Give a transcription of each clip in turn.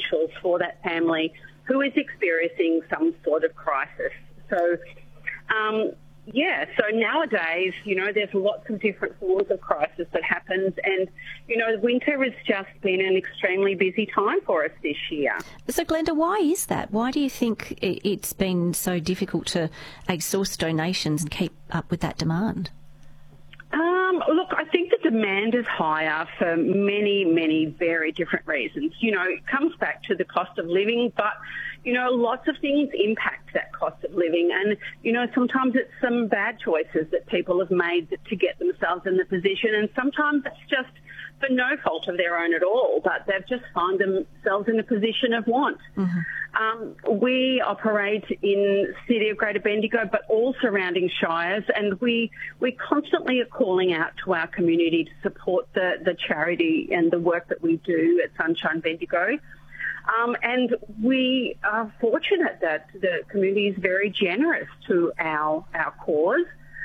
essentials for that family who is experiencing some sort of crisis. So, so nowadays, there's lots of different forms of crisis that happens, and, winter has just been an extremely busy time for us this year. So, Glenda, why is that? Why do you think it's been so difficult to exhaust donations and keep up with that demand? Look, I think the demand is higher for many, many very different reasons. It comes back to the cost of living, but, lots of things impact that cost of living. And, sometimes it's some bad choices that people have made to get themselves in the position. And sometimes it's just for no fault of their own at all, but they've just found themselves in a position of want. Mm-hmm. We operate in the city of Greater Bendigo, but all surrounding shires, and we constantly are calling out to our community to support the charity and the work that we do at Sunshine Bendigo. And we are fortunate that the community is very generous to our cause.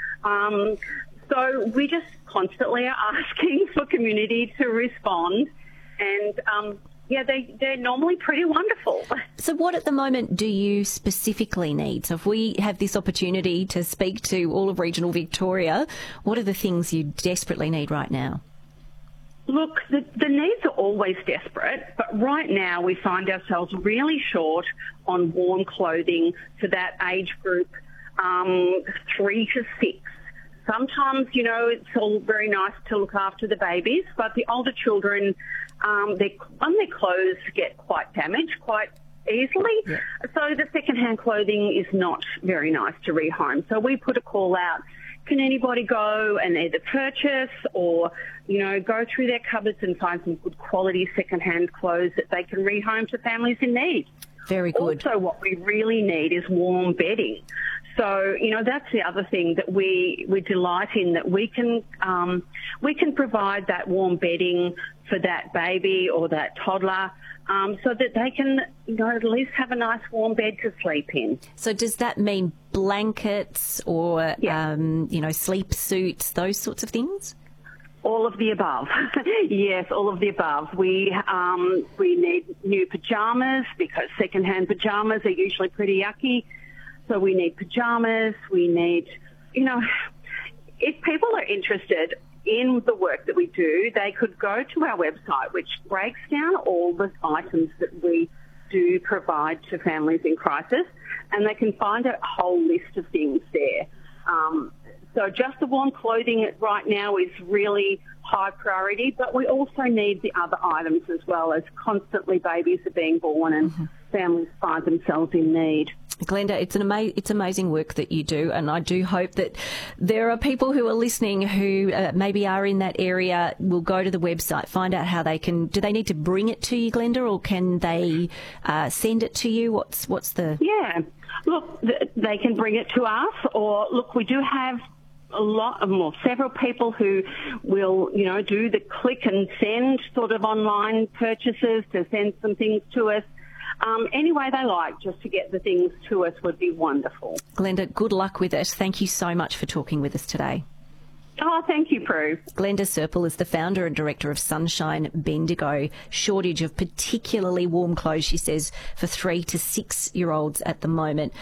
So we just constantly are asking for community to respond, and they're normally pretty wonderful. So what at the moment do you specifically need? So if we have this opportunity to speak to all of regional Victoria, what are the things you desperately need right now? Look, the needs are always desperate, but right now we find ourselves really short on warm clothing for that age group, 3 to 6. Sometimes, it's all very nice to look after the babies, but the older children, their clothes get quite damaged quite easily. Yeah. So the second-hand clothing is not very nice to rehome. So we put a call out. Can anybody go and either purchase or, go through their cupboards and find some good quality second-hand clothes that they can rehome to families in need? Very good. Also, what we really need is warm bedding. So, that's the other thing that we delight in, that we can provide that warm bedding for that baby or that toddler, so that they can, at least have a nice warm bed to sleep in. So does that mean blankets or, sleep suits, those sorts of things? All of the above. Yes, all of the above. We need new pyjamas because second-hand pyjamas are usually pretty yucky. So we need pyjamas. We need, if people are interested in the work that we do, they could go to our website, which breaks down all the items that we do provide to families in crisis, and they can find a whole list of things there. So just the warm clothing right now is really high priority, but we also need the other items as well, as constantly babies are being born and families find themselves in need. Glenda, it's amazing work that you do, and I do hope that there are people who are listening who maybe are in that area, will go to the website, find out how they can. Do they need to bring it to you, Glenda, or can they send it to you? What's the... Yeah, look, they can bring it to us, or look, we do have several people who will, do the click and send sort of online purchases to send some things to us. Any way they like, just to get the things to us would be wonderful. Glenda, good luck with it. Thank you so much for talking with us today. Oh, thank you, Prue. Glenda Serpell is the founder and director of Sunshine Bendigo. Shortage of particularly warm clothes, she says, for 3 to 6-year-olds at the moment.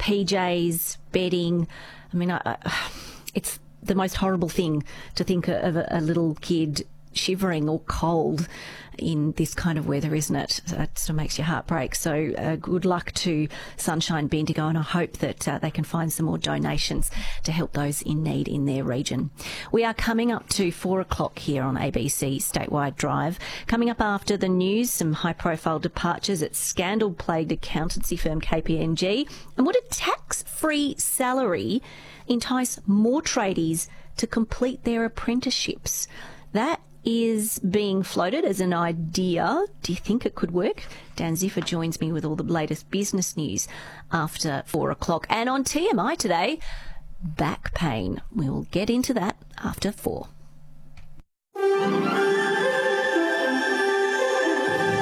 PJs, bedding. I mean, it's the most horrible thing to think of a little kid shivering or cold in this kind of weather, isn't it? It sort of makes your heart break. So good luck to Sunshine Bendigo, and I hope that they can find some more donations to help those in need in their region. We are coming up to 4 o'clock here on ABC Statewide Drive. Coming up after the news, some high-profile departures at scandal-plagued accountancy firm KPMG, and would a tax-free salary entice more tradies to complete their apprenticeships? That is being floated as an idea. Do you think it could work? Dan Ziffer joins me with all the latest business news after 4 o'clock. And on TMI today, back pain. We'll get into that after 4.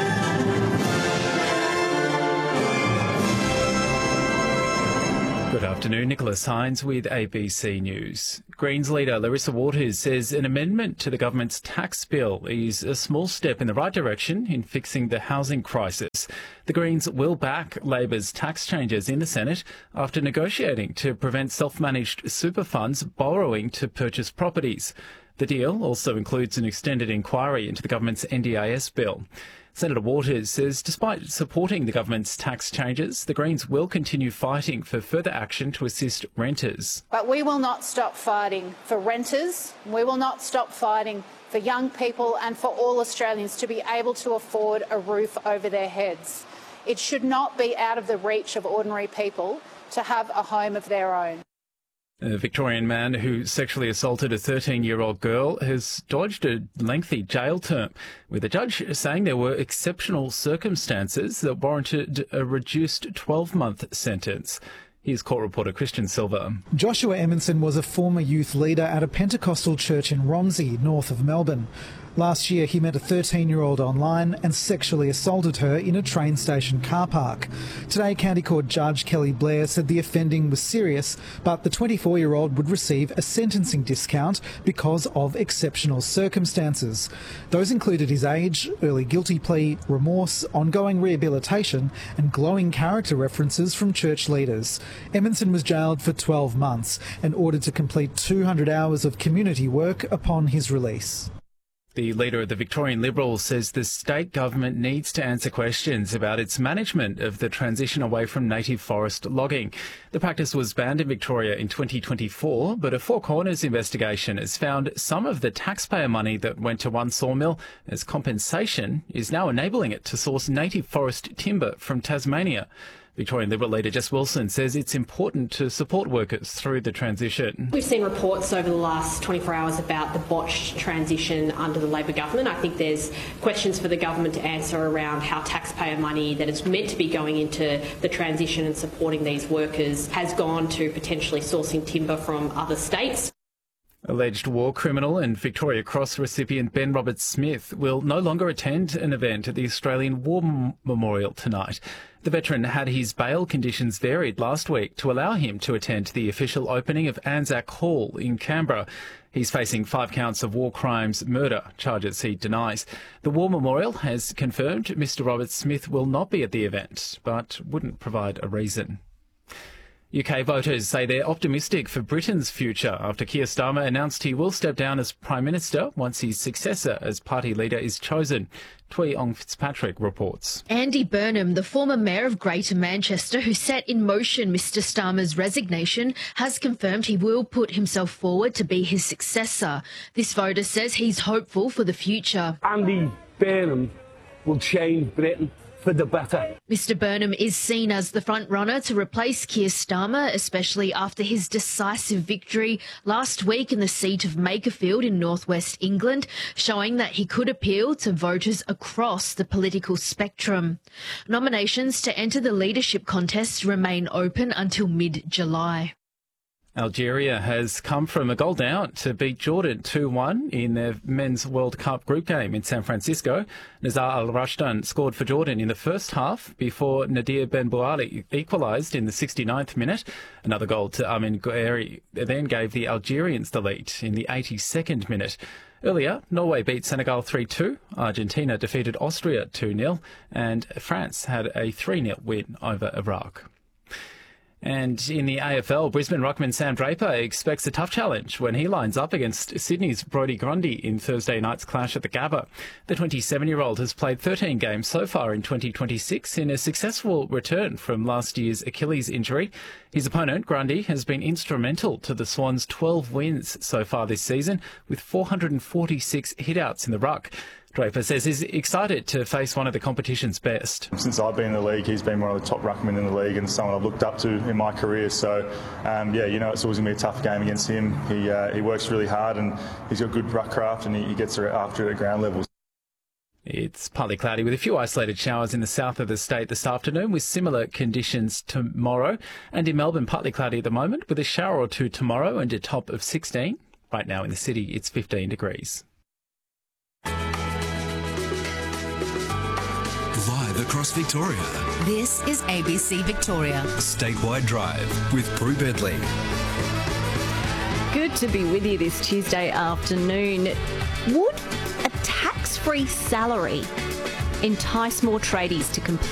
Good afternoon. Afternoon, Nicholas Hines with ABC News. Greens leader Larissa Waters says an amendment to the government's tax bill is a small step in the right direction in fixing the housing crisis. The Greens will back Labor's tax changes in the Senate after negotiating to prevent self-managed super funds borrowing to purchase properties. The deal also includes an extended inquiry into the government's NDIS bill. Senator Waters says despite supporting the government's tax changes, the Greens will continue fighting for further action to assist renters. But we will not stop fighting for renters. We will not stop fighting for young people and for all Australians to be able to afford a roof over their heads. It should not be out of the reach of ordinary people to have a home of their own. A Victorian man who sexually assaulted a 13-year-old girl has dodged a lengthy jail term, with the judge saying there were exceptional circumstances that warranted a reduced 12-month sentence. Here's court reporter Christian Silver. Joshua Emerson was a former youth leader at a Pentecostal church in Romsey, north of Melbourne. Last year, he met a 13-year-old online and sexually assaulted her in a train station car park. Today, County Court Judge Kelly Blair said the offending was serious, but the 24-year-old would receive a sentencing discount because of exceptional circumstances. Those included his age, early guilty plea, remorse, ongoing rehabilitation and glowing character references from church leaders. Emerson was jailed for 12 months and ordered to complete 200 hours of community work upon his release. The leader of the Victorian Liberals says the state government needs to answer questions about its management of the transition away from native forest logging. The practice was banned in Victoria in 2024, but a Four Corners investigation has found some of the taxpayer money that went to one sawmill as compensation is now enabling it to source native forest timber from Tasmania. Victorian Liberal leader Jess Wilson says it's important to support workers through the transition. We've seen reports over the last 24 hours about the botched transition under the Labor government. I think there's questions for the government to answer around how taxpayer money that is meant to be going into the transition and supporting these workers has gone to potentially sourcing timber from other states. Alleged war criminal and Victoria Cross recipient Ben Roberts-Smith will no longer attend an event at the Australian War Memorial tonight. The veteran had his bail conditions varied last week to allow him to attend the official opening of Anzac Hall in Canberra. He's facing 5 counts of war crimes murder, charges he denies. The War Memorial has confirmed Mr Roberts-Smith will not be at the event, but wouldn't provide a reason. UK voters say they're optimistic for Britain's future after Keir Starmer announced he will step down as Prime Minister once his successor as party leader is chosen. Tui Ong Fitzpatrick reports. Andy Burnham, the former mayor of Greater Manchester who set in motion Mr Starmer's resignation, has confirmed he will put himself forward to be his successor. This voter says he's hopeful for the future. Andy Burnham will change Britain for the better. Mr Burnham is seen as the front-runner to replace Keir Starmer, especially after his decisive victory last week in the seat of Makerfield in northwest England, showing that he could appeal to voters across the political spectrum. Nominations to enter the leadership contest remain open until mid-July. Algeria has come from a goal down to beat Jordan 2-1 in their Men's World Cup group game in San Francisco. Nazar Al-Rashdan scored for Jordan in the first half before Nadir Ben Bouali equalised in the 69th minute. Another goal to Amin Gouiri then gave the Algerians the lead in the 82nd minute. Earlier, Norway beat Senegal 3-2, Argentina defeated Austria 2-0 and France had a 3-0 win over Iraq. And in the AFL, Brisbane ruckman Sam Draper expects a tough challenge when he lines up against Sydney's Brodie Grundy in Thursday night's clash at the Gabba. The 27-year-old has played 13 games so far in 2026 in a successful return from last year's Achilles injury. His opponent, Grundy, has been instrumental to the Swans' 12 wins so far this season, with 446 hitouts in the ruck. Draper says he's excited to face one of the competition's best. Since I've been in the league, he's been one of the top ruckmen in the league and someone I've looked up to in my career. So, it's always going to be a tough game against him. He works really hard and he's got good ruck craft and he gets after it at ground levels. It's partly cloudy with a few isolated showers in the south of the state this afternoon with similar conditions tomorrow. And in Melbourne, partly cloudy at the moment with a shower or two tomorrow and a top of 16. Right now in the city, it's 15 degrees. Live across Victoria. This is ABC Victoria. Statewide Drive with Prue Bedley. Good to be with you this Tuesday afternoon. Would a tax-free salary entice more tradies to complete